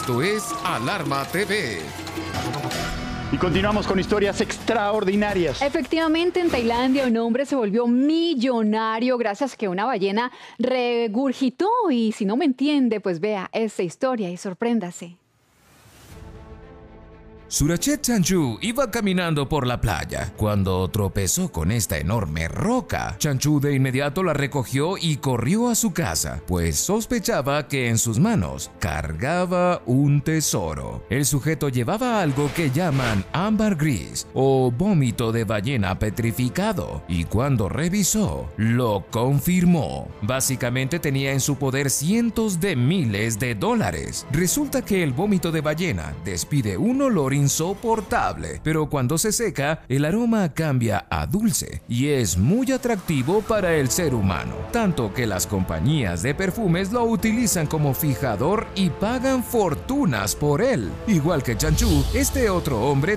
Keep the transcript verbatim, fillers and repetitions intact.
Esto es Alarma T V. Y continuamos con historias extraordinarias. Efectivamente, en Tailandia un hombre se volvió millonario gracias a que una ballena regurgitó. Y si no me entiende, pues vea esta historia y sorpréndase. Surachet Chanchu iba caminando por la playa cuando tropezó con esta enorme roca. Chanchu de inmediato la recogió y corrió a su casa, pues sospechaba que en sus manos cargaba un tesoro. El sujeto llevaba algo que llaman ámbar gris o vómito de ballena petrificado, y cuando revisó, lo confirmó. Básicamente tenía en su poder cientos de miles de dólares. Resulta que el vómito de ballena despide un olor insoportable, pero cuando se seca, el aroma cambia a dulce y es muy atractivo para el ser humano, tanto que las compañías de perfumes lo utilizan como fijador y pagan fortunas por él. Igual que Chanchu, este otro hombre